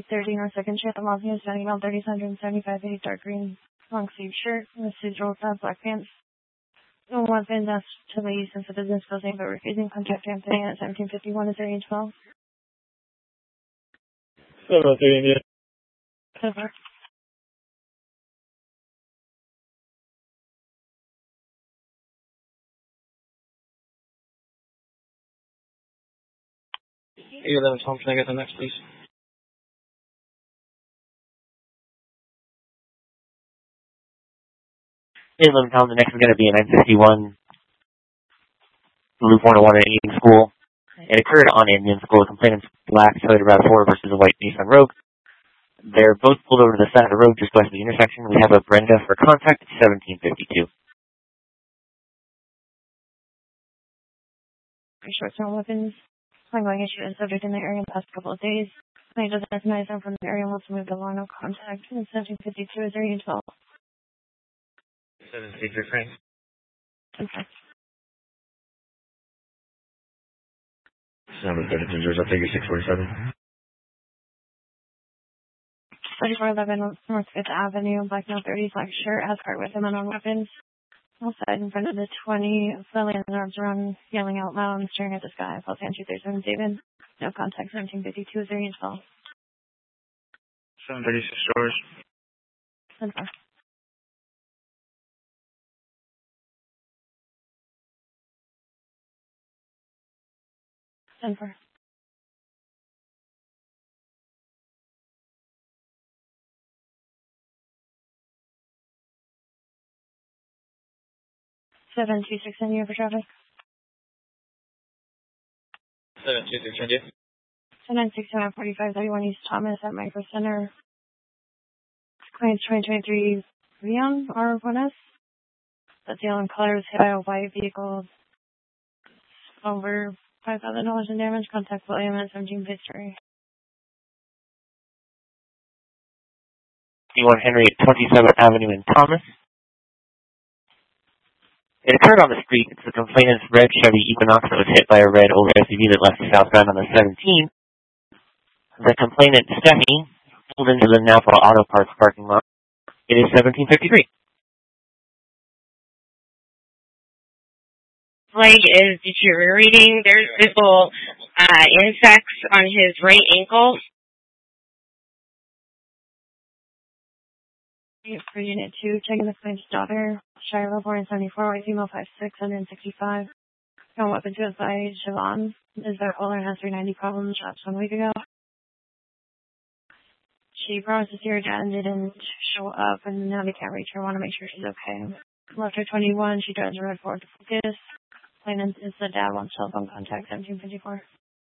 830 North 2nd Street, the Mafia, standing about 3075, dark green, long sleeve shirt, with suit rolled up, black pants. No weapon that's to leave since the business building, but refusing contact Anthony at 1751 is area 12. 703 India. Over. Tom, can I get the next, please? 11 Tom, the next is going to be a 951 Loop 101 at Indian School. It occurred on Indian School. Complainant's black Toyota RAV4 versus a white Nissan Rogue. They're both pulled over to the side of the road just west of the intersection. We have a Brenda for contact at 1752. Short-term weapons. Ongoing issue is subject in the area in the past couple of days. I just recognize them from the area and wants to move the law, no contact. 1752 is area 12. 763 Frank. Okay. 732 I'll take you 647. 3411 North 5th Avenue, black no 30, black shirt, has cart with him and on weapons. Outside in front of the 20, flailing his arms around, yelling out loud and staring at the sky. False entry 37 David. No contact, 1752 is area 12. 736 George. 10-4. 10-4. 726 India for traffic. 726 India. 969 4531 East Thomas at Micro Center. Claims 2023 Rion R1S. That's yellow in color, was hit by a white vehicle. Over $5,000 in damage. Contact William at 17 Victory. 51 Henry at 27th Avenue in Thomas. It occurred on the street. It's the complainant's red Chevy Equinox that was hit by a red old SUV that left the southbound on the 17th. The complainant, Stephanie, pulled into the Napa Auto Parts parking lot. It is 1753. Leg is deteriorating. There's visible insects on his right ankle. For Unit 2, checking the claim's daughter, Shiloh, born in 74, white female, 5'6", 165. No weapon to us by Siobhan. Is bipolar and has 390 problems, shots 1 week ago. She promised to see her dad and didn't show up, and now they can't reach her. Want to make sure she's okay. Left her 21, she drives a red Ford Focus. Claimant is the dad, wants telephone contact, 1754.